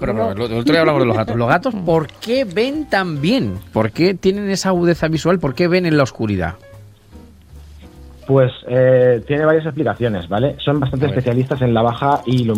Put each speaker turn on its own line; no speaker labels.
pero el otro día hablamos de los gatos. ¿Los gatos por qué ven tan bien? ¿Por qué tienen esa agudeza visual? ¿Por qué ven en la oscuridad?
Pues tiene varias explicaciones, ¿vale? Son bastante especialistas en la baja iluminación